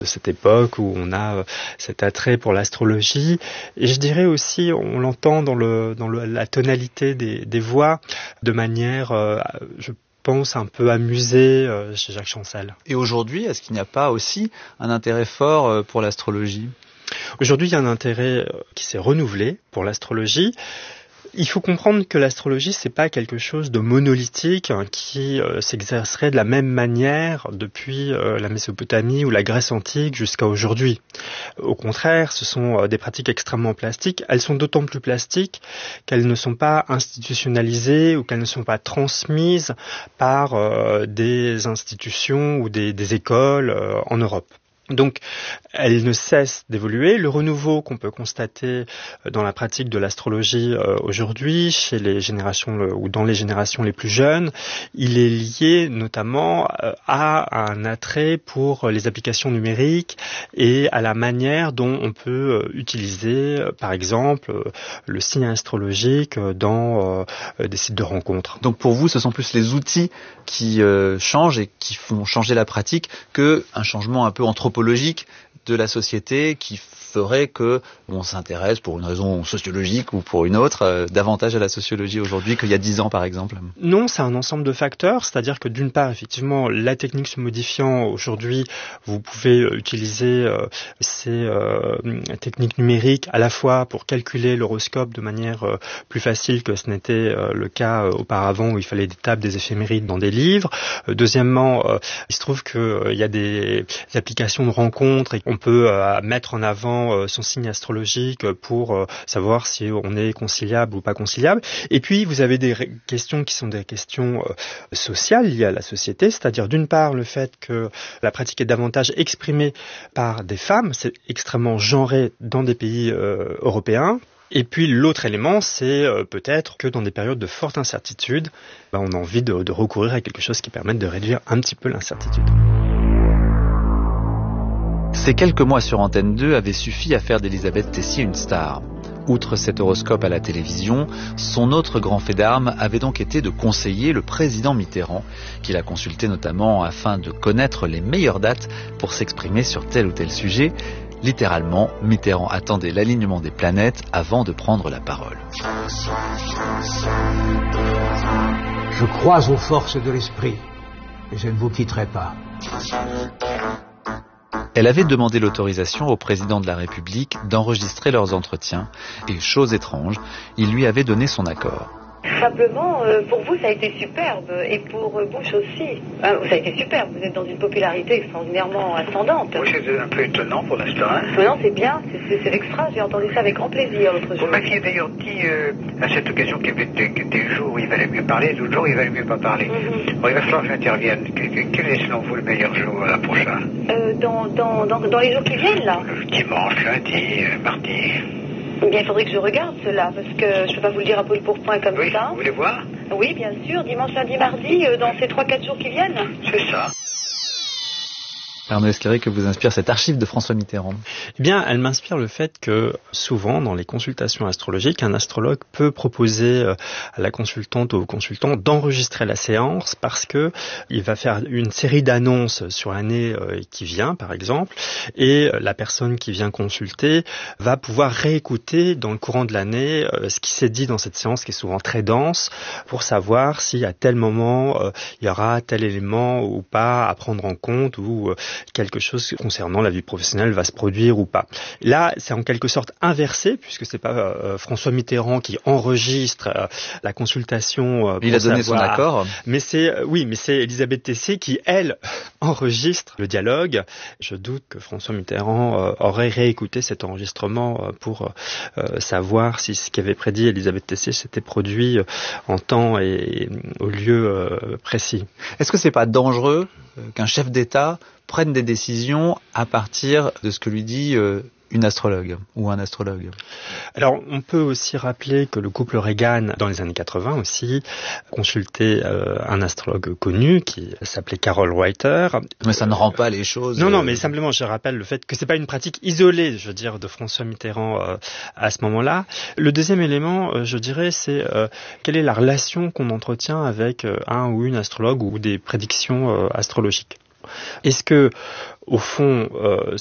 de cette époque où on a cet attrait pour l'astrologie. Et je dirais aussi, on l'entend dans la tonalité des voix, de manière, je pense, un peu amusée chez Jacques Chancel. Et aujourd'hui, est-ce qu'il n'y a pas aussi un intérêt fort pour l'astrologie ? Aujourd'hui, il y a un intérêt qui s'est renouvelé pour l'astrologie. Il faut comprendre que l'astrologie, c'est pas quelque chose de monolithique qui s'exercerait de la même manière depuis la Mésopotamie ou la Grèce antique jusqu'à aujourd'hui. Au contraire, ce sont des pratiques extrêmement plastiques. Elles sont d'autant plus plastiques qu'elles ne sont pas institutionnalisées ou qu'elles ne sont pas transmises par des institutions ou des écoles en Europe. Donc, elle ne cesse d'évoluer. Le renouveau qu'on peut constater dans la pratique de l'astrologie aujourd'hui, chez les générations ou dans les générations les plus jeunes, il est lié notamment à un attrait pour les applications numériques et à la manière dont on peut utiliser, par exemple, le signe astrologique dans des sites de rencontres. Donc pour vous, ce sont plus les outils qui changent et qui font changer la pratique qu'un changement un peu anthropologique de la société qui ferait que on s'intéresse pour une raison sociologique ou pour une autre davantage à la sociologie aujourd'hui qu'il y a 10 ans par exemple. Non, c'est un ensemble de facteurs, c'est-à-dire que d'une part, effectivement, la technique se modifiant, aujourd'hui, vous pouvez utiliser ces techniques numériques à la fois pour calculer l'horoscope de manière plus facile que ce n'était le cas auparavant où il fallait des tables, des éphémérides dans des livres. Deuxièmement, il se trouve qu'il y a des applications de rencontres et qu'on peut mettre en avant son signe astrologique pour savoir si on est conciliable ou pas conciliable. Et puis, vous avez des questions qui sont des questions sociales liées à la société, c'est-à-dire d'une part le fait que la pratique est davantage exprimée par des femmes, c'est extrêmement genré dans des pays européens. Et puis l'autre élément, c'est peut-être que dans des périodes de forte incertitude, on a envie de recourir à quelque chose qui permette de réduire un petit peu l'incertitude. Ces quelques mois sur Antenne 2 avaient suffi à faire d'Elisabeth Tessier une star. Outre cet horoscope à la télévision, son autre grand fait d'armes avait donc été de conseiller le président Mitterrand, qu'il a consulté notamment afin de connaître les meilleures dates pour s'exprimer sur tel ou tel sujet. Littéralement, Mitterrand attendait l'alignement des planètes avant de prendre la parole. Je crois aux forces de l'esprit et je ne vous quitterai pas. Elle avait demandé l'autorisation au président de la République d'enregistrer leurs entretiens et, chose étrange, il lui avait donné son accord. Simplement, pour vous, ça a été superbe, et pour Bush aussi. Ça a été superbe, vous êtes dans une popularité extraordinairement ascendante. Oui, c'est un peu étonnant pour l'instant. Hein. Non, c'est bien, c'est extra, j'ai entendu ça avec grand plaisir l'autre jour. Vous m'aviez d'ailleurs dit à cette occasion qu'il y avait des jours où il valait mieux parler, d'autres jours où il valait mieux pas parler. Bon, il va falloir que j'intervienne. Quel est selon vous le meilleur jour là, prochain dans les jours qui viennent, là Dimanche, lundi, mardi. Eh bien, il faudrait que je regarde cela, parce que je ne peux pas vous le dire à brûle pour point comme ça. Vous voulez voir? Oui, bien sûr, dimanche, lundi, mardi, dans ces 3-4 jours qui viennent. C'est ça. Arnaud Esclaré, que vous inspire cette archive de François Mitterrand? Eh bien, elle m'inspire le fait que souvent, dans les consultations astrologiques, un astrologue peut proposer à la consultante ou au consultant d'enregistrer la séance parce que il va faire une série d'annonces sur l'année qui vient, par exemple, et la personne qui vient consulter va pouvoir réécouter dans le courant de l'année ce qui s'est dit dans cette séance qui est souvent très dense pour savoir si à tel moment il y aura tel élément ou pas à prendre en compte ou quelque chose concernant la vie professionnelle va se produire ou pas. Là, c'est en quelque sorte inversé, puisque c'est pas François Mitterrand qui enregistre la consultation. Il a donné son accord. Mais c'est Elisabeth Tessier qui, elle, enregistre le dialogue. Je doute que François Mitterrand aurait réécouté cet enregistrement pour savoir si ce qu'avait prédit Elisabeth Tessier s'était produit en temps et au lieu précis. Est-ce que c'est pas dangereux qu'un chef d'État prenne des décisions à partir de ce que lui dit une astrologue ou un astrologue? Alors, on peut aussi rappeler que le couple Reagan, dans les années 80 aussi, consultait un astrologue connu qui s'appelait Carol Reiter. Mais ça ne rend pas les choses... Non, mais simplement, je rappelle le fait que c'est pas une pratique isolée, je veux dire, de François Mitterrand à ce moment-là. Le deuxième élément, je dirais, c'est quelle est la relation qu'on entretient avec un ou une astrologue ou des prédictions astrologiques. Est-ce que, au fond,